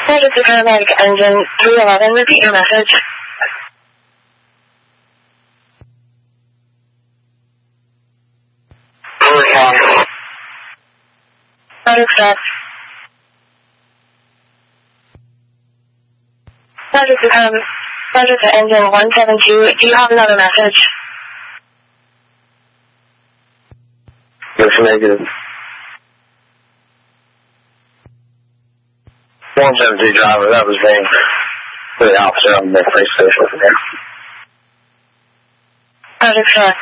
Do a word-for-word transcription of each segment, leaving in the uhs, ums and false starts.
Emergency paramedic engine three eleven, repeat your message. Roger set. Roger to um, Roger to engine one seven two, do you have another message? That's negative. one seven two driver, that was me. The officer on the police station over there. Roger correct.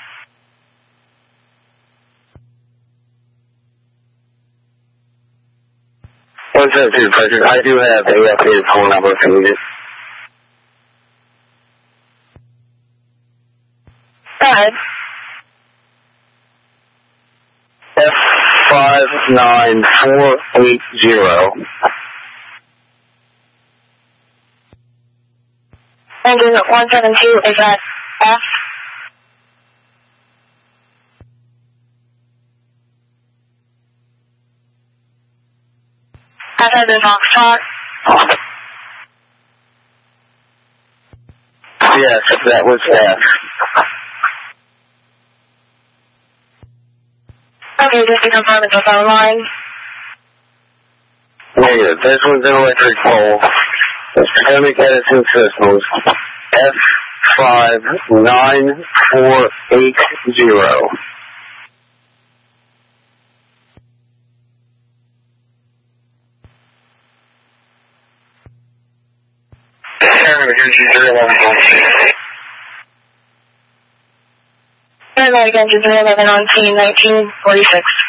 one seven two, Frederick. I do have a updated phone number if you need it. Go ahead. F five nine four eight zero. Engine one seven two is at F. F as in Foxtrot. Yes, that was F. Okay, just to confirm it's a phone line. Negative. This one's an electric pole. It's Potomac Edison Systems. F five nine four eight zero. Paramedic engine three eleven on scene nineteen forty-six.